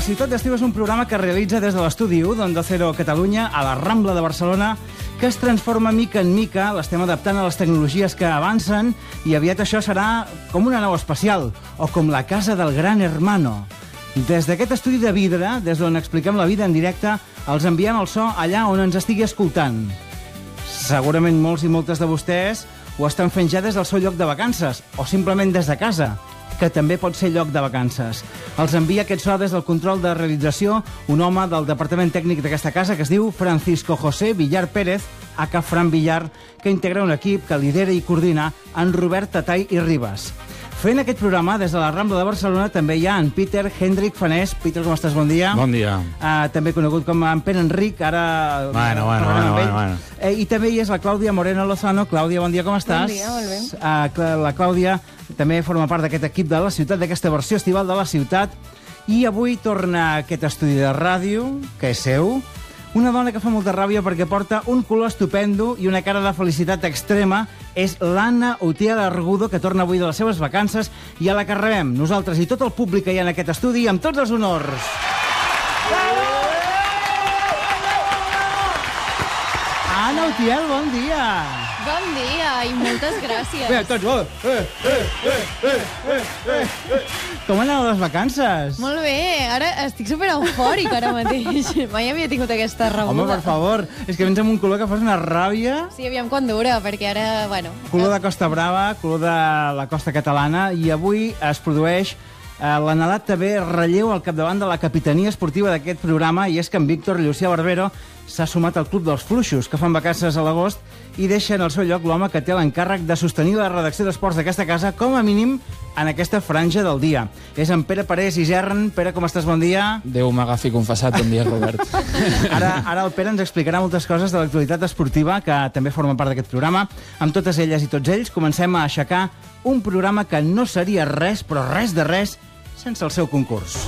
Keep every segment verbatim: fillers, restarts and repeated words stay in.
Ciutat d'Estiu és un programa que realitza des de l'estudi u d'Onda Cero Catalunya a la Rambla de Barcelona, que es transforma mica en mica, l'estem adaptant a les tecnologies que avancen i aviat això serà com una nau espacial o com la casa del gran hermano. Des d'aquest estudi de vidre, des d'on expliquem la vida en directe, els enviem el so allà on ens estigui escoltant. Segurament molts i moltes de vostès ho estan fent ja des del seu lloc de vacances o simplement des de casa, que també pot ser lloc de vacances. Els envia aquest so des del control de realització un home del departament tècnic d'aquesta casa que es diu Francisco José Villar Pérez, aka Fran Villar, que integra un equip que lidera i coordina en Robert Tatay i Ribas. Fent aquest programa des de la Rambla de Barcelona també hi ha en Peter Hendrik Fanés. Peter, com estàs? Bon dia. Bon dia. Uh, també conegut com en Pere Enric, ara... Bueno, bueno, bueno, bueno, bueno. Eh, I també hi és la Clàudia Moreno Lozano. Clàudia, bon dia, com estàs? Bon dia, molt bé. Uh, la Clàudia també forma part d'aquest equip de la ciutat, d'aquesta versió estival de la ciutat. I avui torna aquest estudi de ràdio, que és seu, una dona que fa molta ràbia perquè porta un color estupendo i una cara de felicitat extrema. És l'Anna Utiel Argudo, que torna avui de les seves vacances i a la que rebem nosaltres i tot el públic que hi ha en aquest estudi amb tots els honors. Anna Utiel, bon dia. Bon dia i moltes gràcies. Bé, tots... Oh, eh, eh, eh, eh, eh, eh. Com anaven les vacances? Molt bé, ara estic super eufòric ara mateix. Mai havia tingut aquesta rebuda. Home, per favor, és que vens amb un color que fas una ràbia. Sí, aviam quan dura, perquè ara, bueno... Color de Costa Brava, color de la costa catalana, i avui es produeix eh, l'anhelat també relleu al capdavant de la capitania esportiva d'aquest programa, i és que en Víctor Llucià Barbero s'ha sumat al Club dels Fluixos, que fan vacances a l'agost i deixa en el seu lloc l'home que té l'encàrrec de sostenir la redacció d'esports d'aquesta casa, com a mínim en aquesta franja del dia. És en Pere Parés i Gerren. Pere, com estàs? Bon dia. Déu m'agafi confessat, bon dia, Robert. Ara, ara el Pere ens explicarà moltes coses de l'actualitat esportiva, que també forma part d'aquest programa. Amb totes elles i tots ells comencem a aixecar un programa que no seria res, però res de res, sense el seu concurs.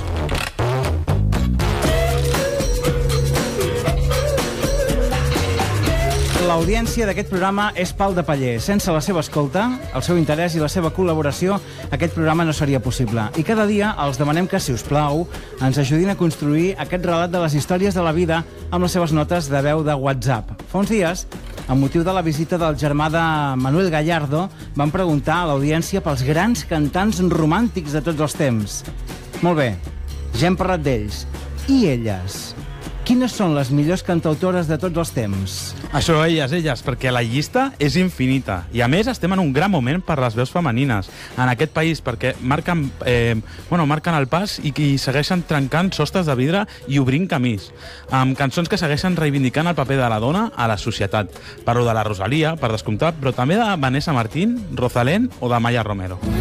L'audiència d'aquest programa és pal de paller. Sense la seva escolta, el seu interès i la seva col·laboració, aquest programa no seria possible. I cada dia els demanem que, si us plau, ens ajudin a construir aquest relat de les històries de la vida amb les seves notes de veu de WhatsApp. Fa uns dies, amb motiu de la visita del germà de Manuel Gallardo, vam preguntar a l'audiència pels grans cantants romàntics de tots els temps. Molt bé, ja hem parlat d'ells. I elles? Quines són les millors cantautores de tots els temps? Això, elles, elles, perquè la llista és infinita. I, a més, estem en un gran moment per les veus femenines en aquest país, perquè marquen, eh, bueno, marquen el pas i, i segueixen trencant sostres de vidre i obrint camins, amb cançons que segueixen reivindicant el paper de la dona a la societat. Parlo de la Rosalia, per descomptat, però també de Vanessa Martín, Rosalén o de Maya Romero.